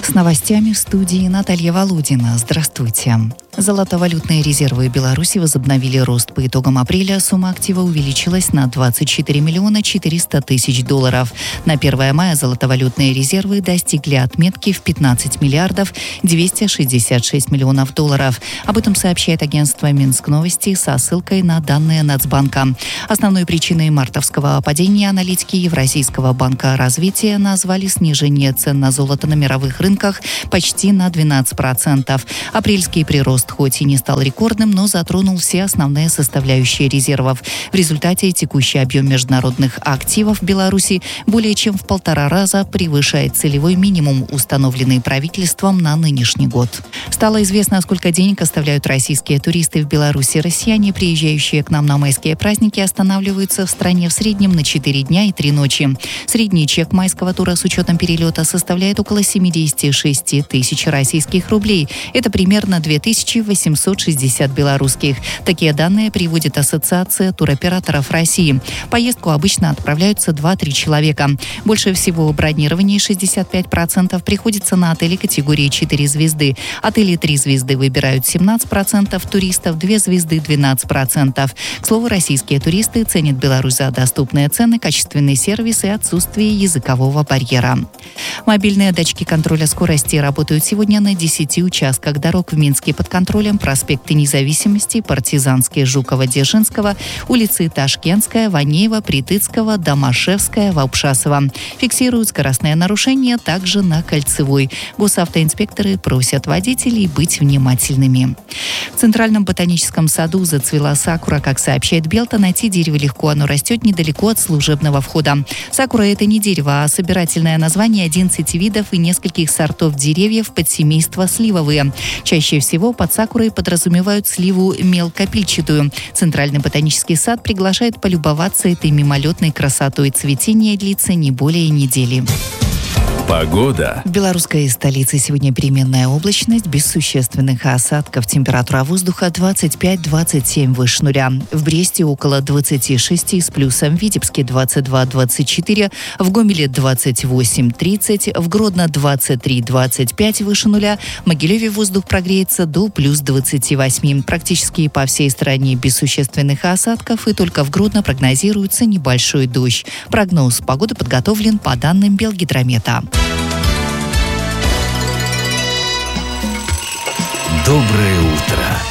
С новостями в студии Наталья Володина. Здравствуйте. Золотовалютные резервы Беларуси возобновили рост. По итогам апреля сумма актива увеличилась на 24 миллиона 400 тысяч долларов. На 1 мая золотовалютные резервы достигли отметки в 15 миллиардов 266 миллионов долларов. Об этом сообщает агентство Минск Новости со ссылкой на данные Нацбанка. Основной причиной мартовского падения аналитики Евразийского банка развития назвали снижение цен на золото на мировых рынках почти на 12%. Апрельский прирост хоть и не стал рекордным, но затронул все основные составляющие резервов. В результате текущий объем международных активов в Беларуси более чем в 1,5 раза превышает целевой минимум, установленный правительством на нынешний год. Стало известно, сколько денег оставляют российские туристы в Беларуси. Россияне, приезжающие к нам на майские праздники, останавливаются в стране в среднем на 4 дня и 3 ночи. Средний чек майского тура с учетом перелета составляет около 76 тысяч российских рублей. Это примерно 2860 белорусских. Такие данные приводит Ассоциация туроператоров России. В поездку обычно отправляются 2-3 человека. Больше всего бронирований, 65%, приходится на отели категории 4 звезды. Отели 3 звезды выбирают 17% туристов, 2 звезды 12%. К слову, российские туристы ценят Беларусь за доступные цены, качественный сервис и отсутствие языкового барьера. Мобильные датчики контроля скорости работают сегодня на 10 участках дорог в Минске под контролем: проспекты Независимости, Партизанский, Жукова-Дзержинского, улицы Ташкентская, Ванеева, Притыцкого, Домашевская, Ваупшасова. Фиксируют скоростные нарушения также на Кольцевой. Госавтоинспекторы просят водителей быть внимательными. В Центральном ботаническом саду зацвела сакура. Как сообщает Белта, найти дерево легко. Оно растет недалеко от служебного входа. Сакура – это не дерево, а собирательное название 11 видов и нескольких сортов деревьев подсемейства сливовые. Чаще всего под сакурой подразумевают сливу мелкопильчатую. Центральный ботанический сад приглашает полюбоваться этой мимолетной красотой. Цветение длится не более недели. Погода. В белорусской столице сегодня переменная облачность, без существенных осадков. Температура воздуха 25-27 выше нуля. В Бресте около 26 с плюсом. В Витебске 22-24. В Гомеле 28-30. В Гродно 23-25 выше нуля. В Могилеве воздух прогреется до плюс 28. Практически по всей стране без существенных осадков. И только в Гродно прогнозируется небольшой дождь. Прогноз погоды подготовлен по данным Белгидромета. Доброе утро.